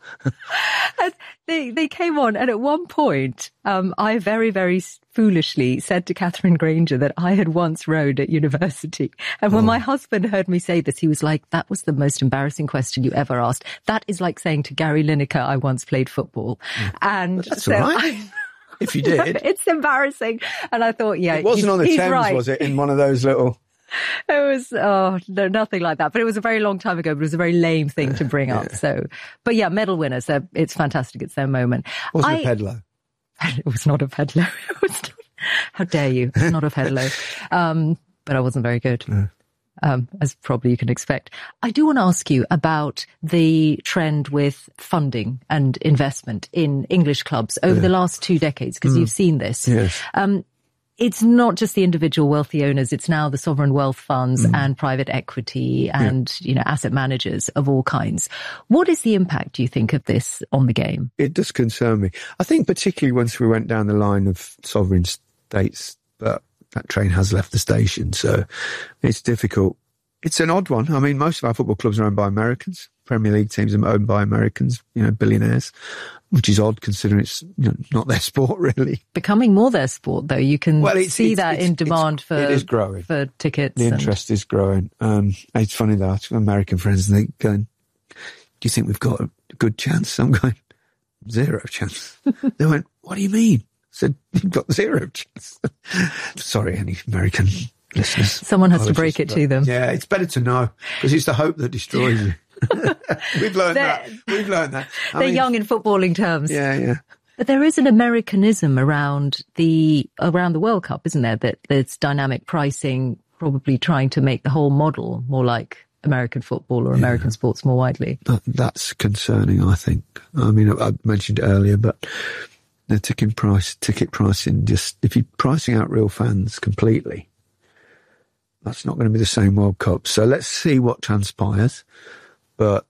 they, they came on, and at one point, um, I very, very foolishly said to Catherine Granger that I had once rowed at university. And when oh. my husband heard me say this, he was like, that was the most embarrassing question you ever asked. That is like saying to Gary Lineker, I once played football. Mm. And but that's so all right. I, if you did. It's embarrassing. And I thought, yeah, it wasn't he's, on the he's Thames, right. was it? In one of those little... It was, oh, no, nothing like that. But it was a very long time ago, but it was a very lame thing to bring yeah. up. So, but yeah, medal winners, it's fantastic. It's their moment. Wasn't I, a pedalo. It was not a pedalo. It was not, how dare you? It's not a pedalo. Um, but I wasn't very good. No. Um, as probably you can expect. I do want to ask you about the trend with funding and investment in English clubs over yeah. the last two decades, because mm. you've seen this. Yes. Um, it's not just the individual wealthy owners, it's now the sovereign wealth funds mm. and private equity and, yeah. you know, asset managers of all kinds. What is the impact, do you think, of this on the game? It does concern me. I think particularly once we went down the line of sovereign states, but that train has left the station, so it's difficult. It's an odd one. I mean, most of our football clubs are owned by Americans. Premier League teams are owned by Americans, you know, billionaires, which is odd considering it's, you know, not their sport, really. Becoming more their sport, though. You can well, it's, see it's, that it's, in demand it's, for, it is growing. for tickets. The interest and... is growing. Um, it's funny, though. I have American friends, and they're going, do you think we've got a good chance? I'm going, zero chance. They went, what do you mean? I said, you've got zero chance. Sorry, any American listeners. Someone has to break it to them. Yeah, it's better to know, because it's the hope that destroys you. We've learned they're, that. We've learned that. I they're mean, young in footballing terms. Yeah, yeah. But there is an Americanism around the around the World Cup, isn't there? That there's dynamic pricing, probably trying to make the whole model more like American football or yeah. American sports more widely. That, that's concerning, I think. I mean, I mentioned it earlier, but the ticket price, ticket pricing, just if you're pricing out real fans completely, that's not going to be the same World Cup. So let's see what transpires. But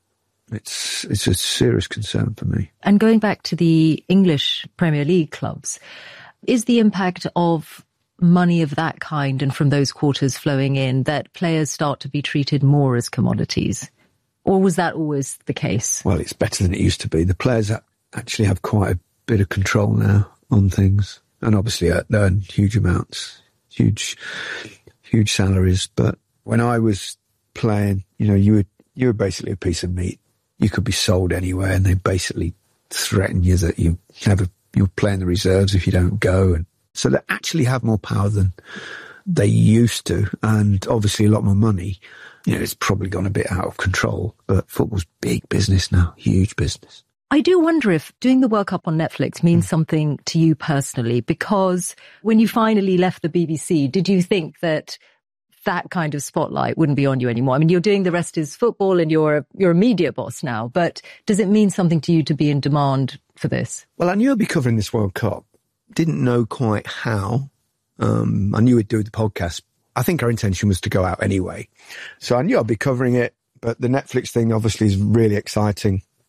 it's it's a serious concern for me. And going back to the English Premier League clubs, is the impact of money of that kind and from those quarters flowing in that players start to be treated more as commodities? Or was that always the case? Well, it's better than it used to be. The players actually have quite a bit of control now on things. And obviously they earn huge amounts, huge, huge salaries. But when I was playing, you know, you would you were basically a piece of meat. You could be sold anywhere, and they basically threaten you that you have a, you'll play in the reserves if you don't go. And so they actually have more power than they used to, and obviously a lot more money. You know, it's probably gone a bit out of control, but football's big business now, huge business. I do wonder if doing the World Cup on Netflix means mm. something to you personally, because when you finally left the B B C, did you think that that kind of spotlight wouldn't be on you anymore? I mean, you're doing The Rest is Football and you're a, you're a media boss now, but does it mean something to you to be in demand for this? Well, I knew I'd be covering this World Cup. Didn't know quite how. Um, I knew we'd do the podcast. I think our intention was to go out anyway. So I knew I'd be covering it, but the Netflix thing obviously is really exciting.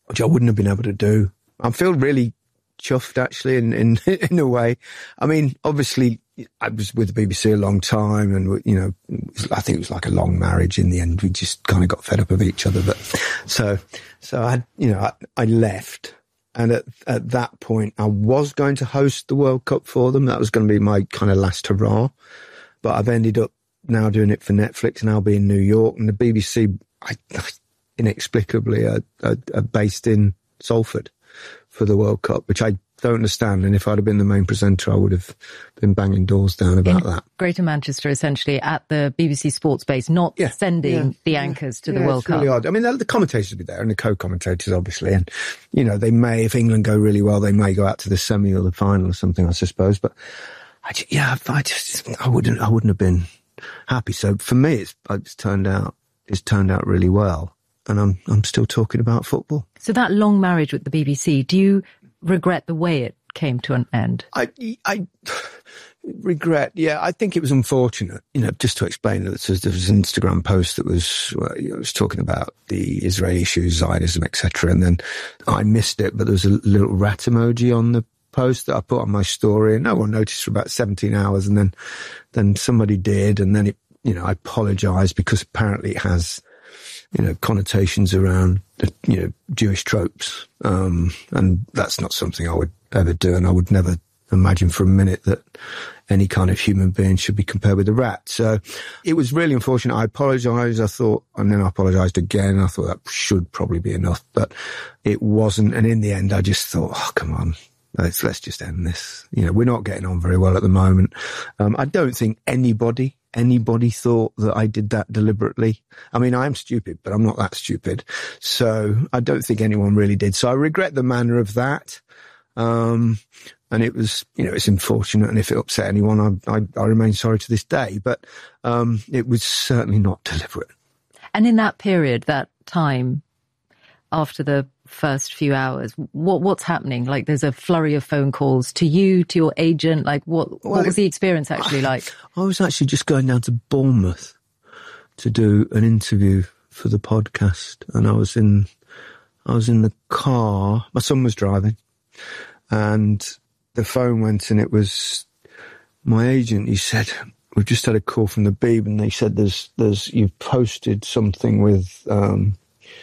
which I wouldn't have been able to do. I feel really chuffed, actually, in, in, in a way. I mean, obviously, I was with the B B C a long time, and, you know, I think it was like a long marriage in the end. We just kind of got fed up of each other. But so, so I, you know, I, I left. And at, at that point, I was going to host the World Cup for them. That was going to be my kind of last hurrah. But I've ended up now doing it for Netflix, and I'll be in New York. And the B B C, I, inexplicably, are, are, are based in Salford for the World Cup, which I don't understand. And if I'd have been the main presenter, I would have been banging doors down about in that. Greater Manchester, essentially, at the B B C Sports base, not yeah, sending yeah, the anchors yeah, to the yeah, World it's really Cup. Odd. I mean, the, the commentators will be there, and the co-commentators, obviously. And, you know, they may, if England go really well, they may go out to the semi or the final or something, I suppose. But, I just, yeah, I just, I wouldn't, I wouldn't have been happy. So for me, it's, it's turned out, it's turned out really well. And I'm, I'm still talking about football. So that long marriage with the B B C, do you regret the way it came to an end? I, I regret, yeah, I think it was unfortunate. You know, just to explain that there was an Instagram post that was, well, you know, was talking about the Israeli issues, Zionism, et cetera. And then I missed it, but there was a little rat emoji on the post that I put on my story, and no one noticed for about seventeen hours. And then, then somebody did. And then it, you know, I apologized because apparently it has, you know, connotations around, you know, Jewish tropes. Um, and that's not something I would ever do. And I would never imagine for a minute that any kind of human being should be compared with a rat. So it was really unfortunate. I apologized. I thought, and then I apologized again. I thought that should probably be enough, but it wasn't. And in the end, I just thought, oh, come on. Let's, let's just end this. You know, we're not getting on very well at the moment. Um, I don't think anybody, anybody thought that I did that deliberately. I mean, I am stupid, but I'm not that stupid. So I don't think anyone really did. So I regret the manner of that. Um, and it was, you know, it's unfortunate. And if it upset anyone, I, I, I remain sorry to this day, but, um, it was certainly not deliberate. And in that period, that time after the first few hours, what what's happening? Like, there's a flurry of phone calls to you, to your agent. Like, what what well, was the experience actually like? I was actually just going down to Bournemouth to do an interview for the podcast, and I was in I was in the car. My son was driving, and the phone went, and it was my agent. He said, "We've just had a call from the Beeb, and they said there's there's you've posted something with." Um,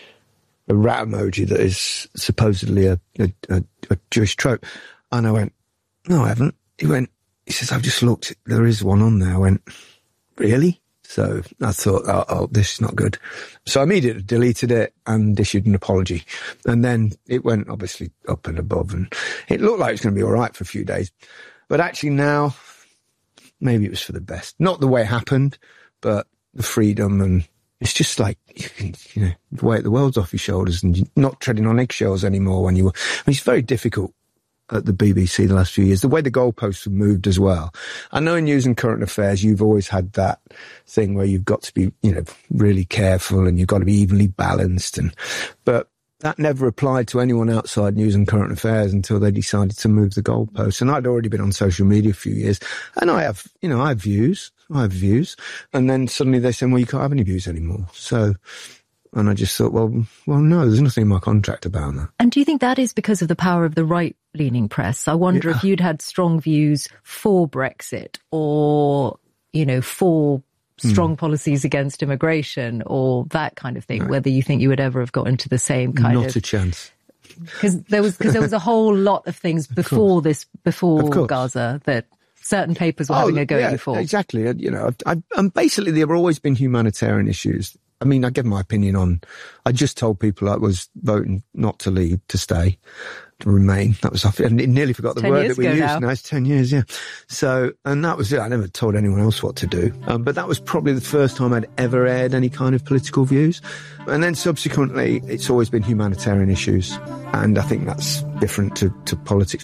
a rat emoji that is supposedly a, a, a, a Jewish trope. And I went, no, I haven't. He went, he says, I've just looked, there is one on there. I went, really? So I thought, oh, oh, this is not good. So I immediately deleted it and issued an apology. And then it went obviously up and above, and it looked like it was going to be all right for a few days. But actually now, maybe it was for the best. Not the way it happened, but the freedom, and it's just like, you can, you know, weight the world's off your shoulders, and you're not treading on eggshells anymore when you were. I mean, it's very difficult at the B B C the last few years, the way the goalposts have moved as well. I know in news and current affairs, you've always had that thing where you've got to be, you know, really careful, and you've got to be evenly balanced. And, but that never applied to anyone outside news and current affairs until they decided to move the goalposts. And I'd already been on social media a few years, and I have, you know, I have views. I have views. And then suddenly they said, well, you can't have any views anymore. So, and I just thought, well, well, no, there's nothing in my contract about that. And do you think that is because of the power of the right-leaning press? I wonder yeah. if you'd had strong views for Brexit, or, you know, for strong mm. policies against immigration, or that kind of thing, no. whether you think you would ever have got into the same kind Not of... Not a chance. Because there was, because there was a whole lot of things before this, before Gaza, that certain papers were oh, having a go yeah, for. Exactly. You know, I, I, and basically there have always been humanitarian issues. I mean, I give my opinion on, I just told people I was voting not to leave, to stay, to remain. That was, I nearly forgot the word that we used now. now. It's ten years, yeah. So, and that was it. I never told anyone else what to do. Um, but that was probably the first time I'd ever aired any kind of political views. And then subsequently, it's always been humanitarian issues. And I think that's different to, to politics.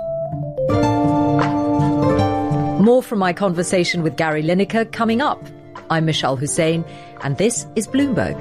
More from my conversation with Gary Lineker coming up. I'm Michelle Hussein, and this is Bloomberg.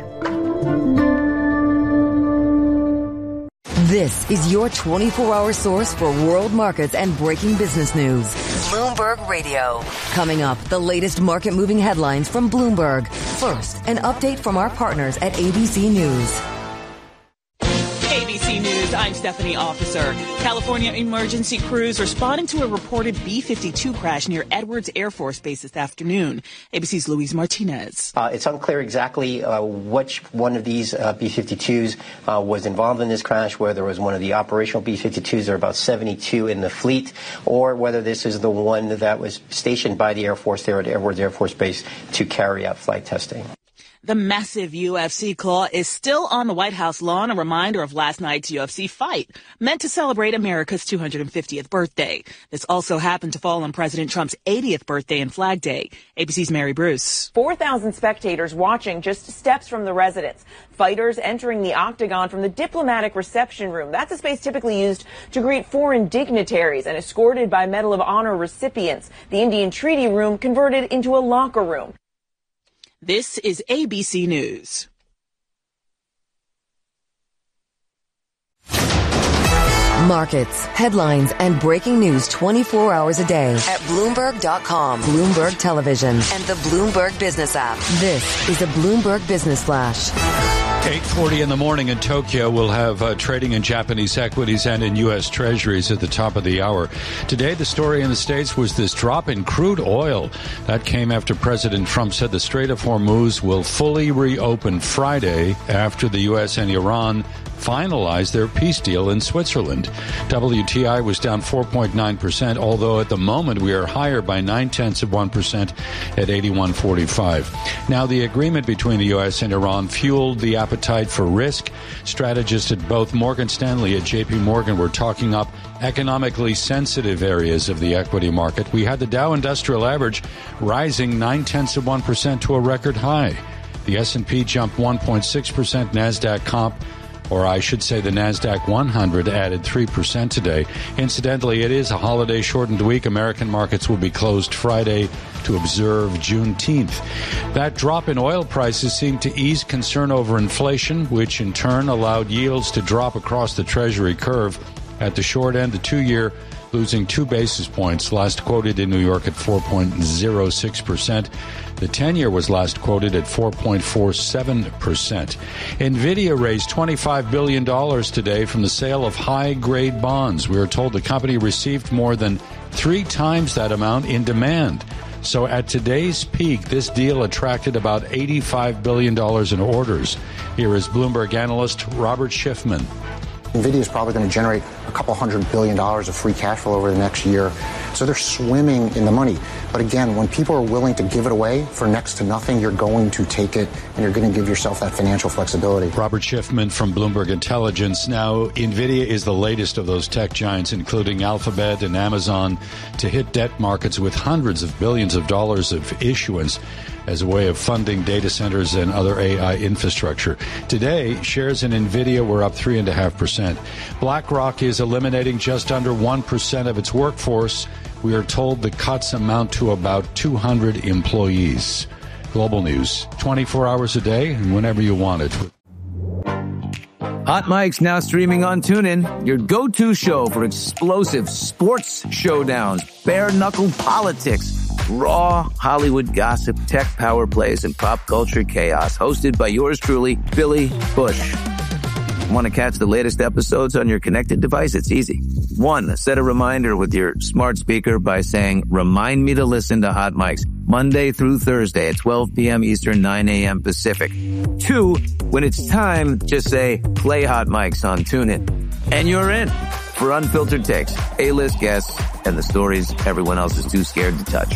This is your twenty-four hour source for world markets and breaking business news. Bloomberg Radio. Coming up, the latest market-moving headlines from Bloomberg. First, an update from our partners at A B C News. A B C News, I'm Stephanie Officer. California emergency crews responding to a reported B fifty-two crash near Edwards Air Force Base this afternoon. A B C's Luis Martinez. Uh, it's unclear exactly uh, which one of these uh, B fifty-twos uh, was involved in this crash, whether it was one of the operational B fifty-twos, there are about seventy-two in the fleet, or whether this is the one that was stationed by the Air Force there at Edwards Air Force Base to carry out flight testing. The massive U F C claw is still on the White House lawn, a reminder of last night's U F C fight, meant to celebrate America's two hundred fiftieth birthday. This also happened to fall on President Trump's eightieth birthday and Flag Day. A B C's Mary Bruce. four thousand spectators watching just steps from the residence. Fighters entering the octagon from the diplomatic reception room. That's a space typically used to greet foreign dignitaries and escorted by Medal of Honor recipients. The Indian Treaty Room converted into a locker room. This is A B C News. Markets, headlines, and breaking news twenty-four hours a day at Bloomberg dot com, Bloomberg Television, and the Bloomberg Business app. This is a Bloomberg Business Flash. eight forty in the morning in Tokyo. We'll have uh, trading in Japanese equities and in U S Treasuries at the top of the hour. Today, the story in the States was this drop in crude oil. That came after President Trump said the Strait of Hormuz will fully reopen Friday after the U S and Iran finalized their peace deal in Switzerland. W T I was down four point nine percent, although at the moment we are higher by nine-tenths of one percent at eighty-one forty-five. Now, the agreement between the U S and Iran fueled the appetite for risk. Strategists at both Morgan Stanley and J P Morgan were talking up economically sensitive areas of the equity market. We had the Dow Industrial Average rising nine-tenths of one percent to a record high. The S and P jumped one point six percent. NASDAQ comp, or I should say the NASDAQ one hundred, added three percent today. Incidentally, it is a holiday-shortened week. American markets will be closed Friday to observe Juneteenth. That drop in oil prices seemed to ease concern over inflation, which in turn allowed yields to drop across the Treasury curve. At the short end, the two-year losing two basis points, last quoted in New York at four point oh six percent. The ten-year was last quoted at four point four seven percent. NVIDIA raised twenty-five billion dollars today from the sale of high-grade bonds. We are told the company received more than three times that amount in demand. So at today's peak, this deal attracted about eighty-five billion dollars in orders. Here is Bloomberg analyst Robert Schiffman. NVIDIA is probably going to generate a couple hundred billion dollars of free cash flow over the next year. So they're swimming in the money. But again, when people are willing to give it away for next to nothing, you're going to take it and you're going to give yourself that financial flexibility. Robert Schiffman from Bloomberg Intelligence. Now, NVIDIA is the latest of those tech giants, including Alphabet and Amazon, to hit debt markets with hundreds of billions of dollars of issuance as a way of funding data centers and other A I infrastructure. Today, shares in NVIDIA were up three point five percent. BlackRock is eliminating just under one percent of its workforce. We are told the cuts amount to about two hundred employees. Global news, twenty-four hours a day and whenever you want it. Hot Mic's now streaming on TuneIn, your go-to show for explosive sports showdowns, bare-knuckle politics, raw Hollywood gossip, tech power plays, and pop culture chaos. Hosted by yours truly, Billy Bush. Want to catch the latest episodes on your connected device? It's easy. One, set a reminder with your smart speaker by saying, remind me to listen to Hot Mics Monday through Thursday at twelve p.m. Eastern, nine a.m. Pacific. Two, when it's time, just say, play Hot Mics on TuneIn. And you're in for unfiltered takes, A-list guests, and the stories everyone else is too scared to touch.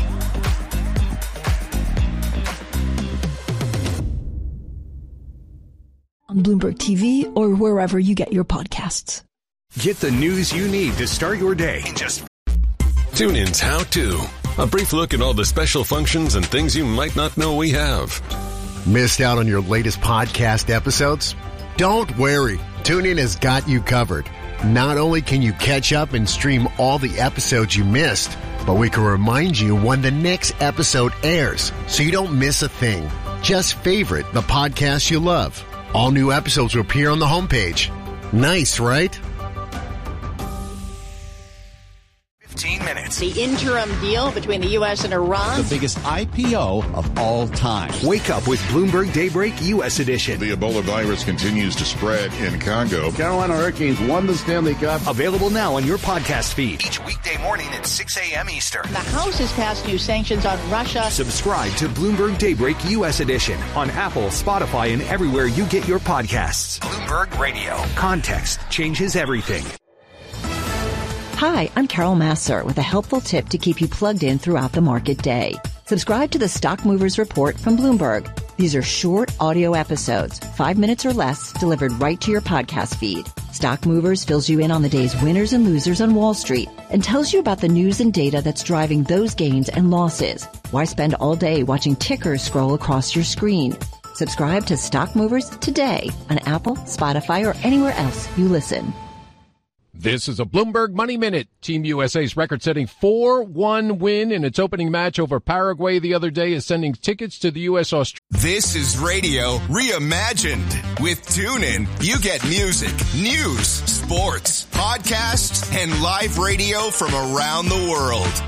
On Bloomberg T V or wherever you get your podcasts. Get the news you need to start your day in just TuneIn's How To. A brief look at all the special functions and things you might not know we have. Missed out on your latest podcast episodes? Don't worry. TuneIn has got you covered. Not only can you catch up and stream all the episodes you missed, but we can remind you when the next episode airs so you don't miss a thing. Just favorite the podcast you love. All new episodes will appear on the homepage. Nice, right? fifteen minutes sports. The interim deal between the U S and Iran. The biggest I P O of all time. Wake up with Bloomberg Daybreak U S Edition. The Ebola virus continues to spread in Congo. Carolina Hurricanes won the Stanley Cup. Available now on your podcast feed. Each weekday morning at six a.m. Eastern. The House has passed new sanctions on Russia. Subscribe to Bloomberg Daybreak U S Edition on Apple, Spotify, and everywhere you get your podcasts. Bloomberg Radio. Context changes everything. Hi, I'm Carol Massar with a helpful tip to keep you plugged in throughout the market day. Subscribe to the Stock Movers Report from Bloomberg. These are short audio episodes, five minutes or less, delivered right to your podcast feed. Stock Movers fills you in on the day's winners and losers on Wall Street and tells you about the news and data that's driving those gains and losses. Why spend all day watching tickers scroll across your screen? Subscribe to Stock Movers today on Apple, Spotify, or anywhere else you listen. This is a Bloomberg Money Minute. Team U S A's record-setting four one win in its opening match over Paraguay the other day is sending tickets to the U S Australia. This is radio reimagined. With TuneIn, you get music, news, sports, podcasts, and live radio from around the world.